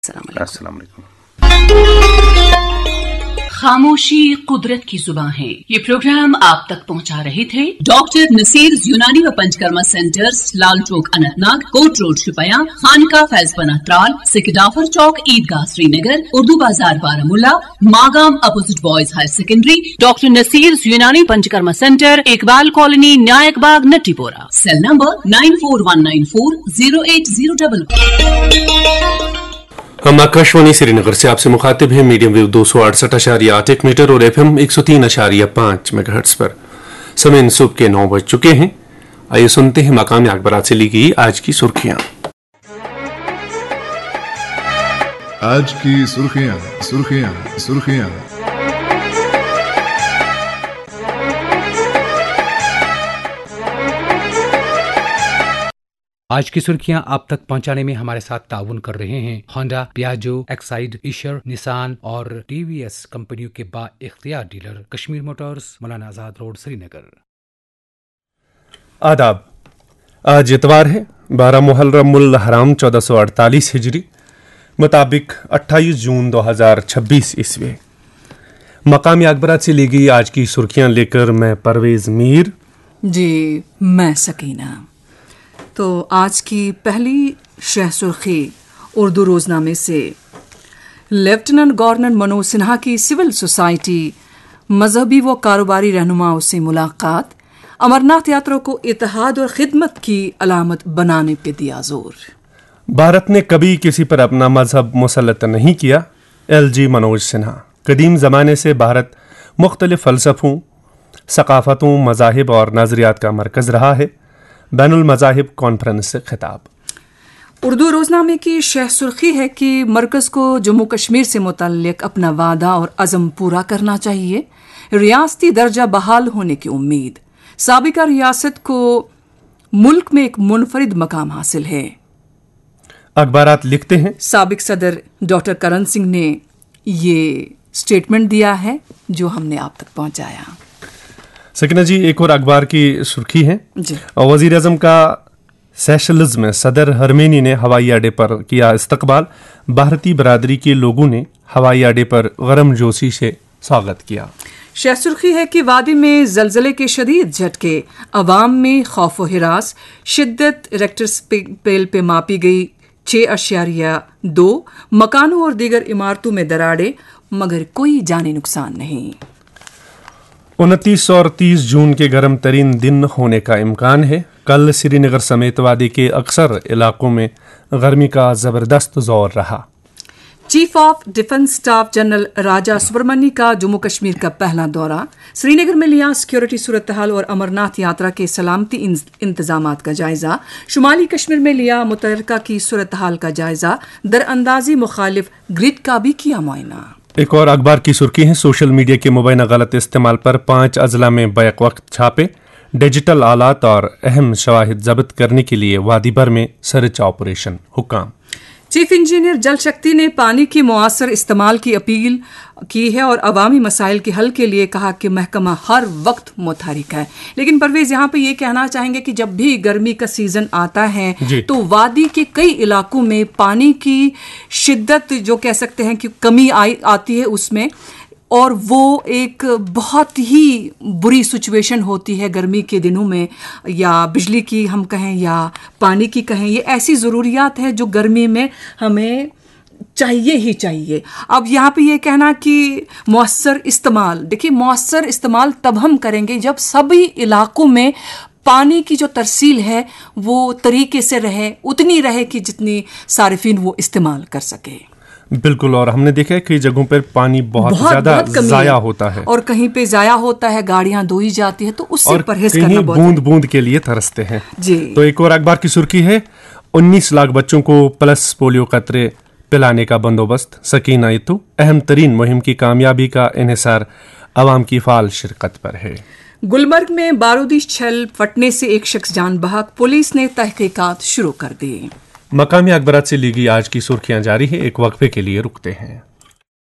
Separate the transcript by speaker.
Speaker 1: अस्सलाम वालेकुम।
Speaker 2: खामोशी कुदरत की जुबान है। ये प्रोग्राम आप तक पहुंचा रहे थे डॉक्टर नसीर यूनानी व panchakarma centres, Lal Chowk Anantnag, coat road शुपया, खानका फैजपना Tral, सिकदाफर चौक ईदगाह श्रीनगर, उर्दू बाजार Baramulla, Magam opposite boys higher secondary, doctor Naseer यूनानी पंचकर्मा सेंटर, इकबाल कॉलोनी, नायक बाग, नट्टीपोरा। Cell number 9419408000।
Speaker 1: हम आकाशवाणी श्रीनगर से आपसे मुखातिब हैं मीडियम वेव 268.8 मीटर और FM 103.5 मेगाहर्ट्ज पर। समय सुबह के 9 बज चुके हैं। आइए सुनते हैं मकामी अखबारात से ली गई आज की सुर्खियां।
Speaker 3: आज की सुर्खियां सुर्खियां सुर्खियां।
Speaker 4: आज की सुर्खियां आप तक पहुंचाने में हमारे साथ ताउन कर रहे हैं Honda, Piaggio, Exide, Ishar, Nissan और TVS कंपनियों के बा-इख्तियार dealer Kashmir Motors, Maulana Azad road, Srinagar.
Speaker 1: आदाब। आज इतवार है 12 मुहर्रमुल हराम 1448 हिजरी मुताबिक 28 जून 2026 ईस्वी। मकामी अखबारात से ली गई आज की सुर्खियां लेकर मैं परवेज मीर
Speaker 5: जी, मैं सकीना। तो आज की पहली शह सुर्खी उर्दू रोजनामे से लेफ्टिनेंट गवर्नर मनोज सिन्हा की सिविल सोसाइटी, मजहबी व कारोबारी रहनुमाओं से मुलाकात, अमरनाथ यात्रा को इत्तेहाद और खिदमत की अलामत बनाने पे दिया जोर।
Speaker 1: भारत ने कभी किसी पर अपना मजहब मुसल्लत नहीं किया। LG मनोज सिन्हा। कदीम ज़माने से भारत मुख्तलिफ फ़लसफ़ों, सकाफ़तों, मज़ाहिब और नज़रियात का मरकज़ रहा है। बैनुल मज़ाहिब कॉन्फ्रेंस से खिताब।
Speaker 5: उर्दू रोजनामे की शह सुर्खी है कि मरकज़ को जम्मू कश्मीर से मुतल्लिक अपना वादा और अज़म पूरा करना चाहिए। रियासती दर्जा बहाल होने की उम्मीद। साबिका रियासत को मुल्क में एक मुनफरिद मकाम हासिल है।
Speaker 1: अखबारात लिखते हैं
Speaker 5: साबिक सदर डॉक्टर करण सिंह ने ये स्टेटमेंट दिया है जो हमने आप तक पहुंचाया।
Speaker 1: सकीना जी, एक और अखबार की सुर्खी है
Speaker 5: जी।
Speaker 1: वज़ीर आज़म का सेशल्स में सदर हरमेनी ने हवाई अड्डे पर किया इस्तकबाल। भारतीय बरादरी के लोगों ने हवाई अड्डे पर गर्मजोशी से स्वागत किया।
Speaker 5: शह सुर्खी है कि वादी में जलजले के शदीद झटके, अवाम में खौफ व हिरास, शिद्दत रेक्टर स्केल पे मापी गई 6.2, मकानों और दीगर इमारतों में दरारें, मगर कोई जानी नुकसान नहीं।
Speaker 1: 29 और 30 जून के गर्म तरीन दिन होने का इम्कान है। कल श्रीनगर समेत वादी के अक्सर इलाकों में गर्मी का जबरदस्त जोर रहा।
Speaker 5: Chief of defence staff general राजा सुब्रमण्य का जम्मू कश्मीर का पहला दौरा। श्रीनगर में लिया सिक्योरिटी सूरत हाल और अमरनाथ यात्रा के सलामती इंतजामात का जायजा। शुमाली कश्मीर में लिया मुतहरका की सूरत हाल का जायजा। दरअंदाजी मुखालिफ ग्रिड का भी किया मुआयना।
Speaker 1: एक और अखबार की सुर्खी है सोशल मीडिया के मुबैना गलत इस्तेमाल पर 5 अजला में बैक वक्त छापे। डिजिटल आलात और अहम शवाहिद जब्त करने के लिए वादी भर में सर्च ऑपरेशन हुक्म।
Speaker 5: चीफ इंजीनियर जल शक्ति ने पानी के मुआसर इस्तेमाल की अपील की है और अवामी मसाइल के हल के लिए कहा कि महकमा हर वक्त मुतहरिक है। लेकिन परवेज, यहाँ पे ये कहना चाहेंगे कि जब भी गर्मी का सीजन आता है तो वादी के कई इलाकों में पानी की शिद्दत जो कह सकते हैं कि कमी आती है उसमें, और वो एक बहुत ही बुरी सिचुएशन होती है गर्मी के दिनों में, या बिजली की हम कहें या पानी की कहें। ये ऐसी ज़रूरियात है जो गर्मी में हमें चाहिए ही चाहिए। अब यहाँ पे ये कहना कि मौसर इस्तेमाल, देखिए मौसर इस्तेमाल तब हम करेंगे जब सभी इलाकों में पानी की जो तरसील है वो तरीके से रहे, उतनी रहे कि जितनी सारिफिन वो इस्तेमाल कर सके।
Speaker 1: बिल्कुल। और हमने देखा है कई जगहों पर पानी बहुत ज्यादा जाया होता है और
Speaker 5: कहीं पे जाया होता है, गाड़ियां धोई जाती है, तो उससे परहेज करना बहुत
Speaker 1: बूंद बूंद के लिए तरसते हैं
Speaker 5: जी।
Speaker 1: तो एक और अखबार की सुर्खी है 19 लाख बच्चों को प्लस पोलियो कतरे पिलाने का बंदोबस्त। सकीना इतू। अहम तरीन मुहिम की कामयाबी का इन्हिसार अवाम की फाल शिरकत पर है।
Speaker 5: गुलमर्ग में बारूदी छल फटने से एक शख्स जान बहक, पुलिस ने तहकीकात शुरू कर दी।
Speaker 1: मकामी अखबारात से ली गई आज की सुर्खियां जारी है। एक वक्फे के लिए रुकते हैं।